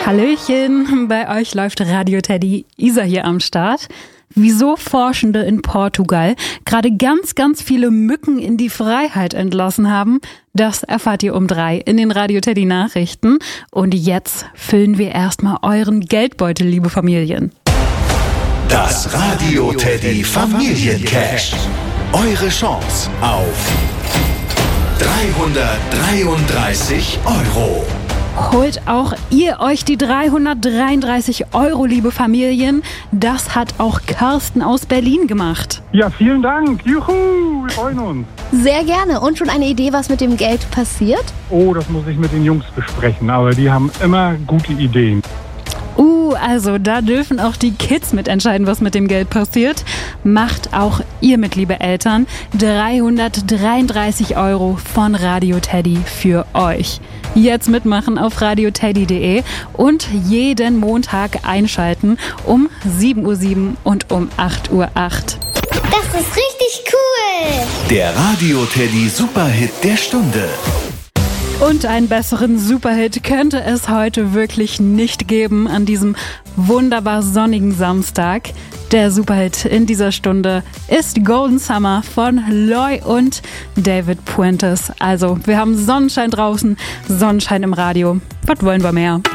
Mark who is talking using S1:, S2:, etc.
S1: Hallöchen, bei euch läuft Radio Teddy. Isa hier am Start. Wieso Forschende in Portugal gerade ganz viele Mücken in die Freiheit entlassen haben, das erfahrt ihr um 3 in den Radio Teddy Nachrichten. Und jetzt füllen wir erstmal euren Geldbeutel, liebe Familien.
S2: Das Radio Teddy Familiencash. Eure Chance auf 333 €.
S1: Holt auch ihr euch die 333 €, liebe Familien. Das hat auch Carsten aus Berlin gemacht.
S3: Ja, vielen Dank. Juhu, wir freuen uns.
S4: Sehr gerne. Und schon eine Idee, was mit dem Geld passiert?
S3: Oh, das muss ich mit den Jungs besprechen, aber die haben immer gute Ideen.
S1: Also da dürfen auch die Kids mitentscheiden, was mit dem Geld passiert. Macht auch ihr mit, liebe Eltern. 333 € von Radio Teddy für euch. Jetzt mitmachen auf radioteddy.de und jeden Montag einschalten um 7:07 Uhr und um 8:08 Uhr.
S5: Das ist richtig cool!
S2: Der Radio Teddy Superhit der Stunde.
S1: Und einen besseren Superhit könnte es heute wirklich nicht geben an diesem wunderbar sonnigen Samstag. Der Superhit in dieser Stunde ist Golden Summer von Loy und David Puentes. Also, wir haben Sonnenschein draußen, Sonnenschein im Radio. Was wollen wir mehr?